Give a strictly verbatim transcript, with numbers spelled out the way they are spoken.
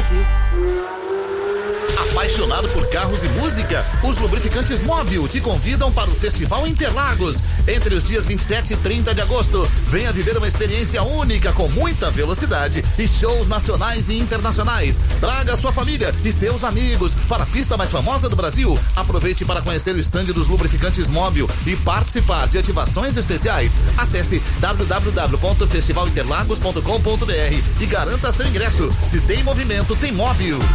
Brasil. Apaixonado por carros e música? Os lubrificantes Móbil te convidam para o Festival Interlagos. Entre os dias vinte e sete e trinta de agosto, venha viver uma experiência única com muita velocidade e shows nacionais e internacionais. Traga sua família e seus amigos para a pista mais famosa do Brasil. Aproveite para conhecer o stand dos lubrificantes Móbil e participar de ativações especiais. Acesse w w w ponto festival interlagos ponto com ponto b r e garanta seu ingresso. Se tem movimento, tem Móbil.